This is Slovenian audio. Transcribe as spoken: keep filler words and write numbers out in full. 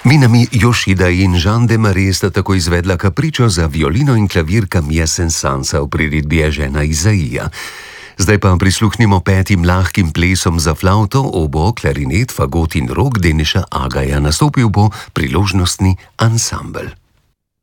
Minami Yoshida in Jean de Marais sta tako izvedla kapričo za violino in klavir Camille Saint-Sansa v priredbi Je žena Izaija. Zdaj pa prisluhnimo petim lahkim plesom za flavto, obo, klarinet, fagot in rog Deneša Agaja. Nastopil bo priložnostni ansambel.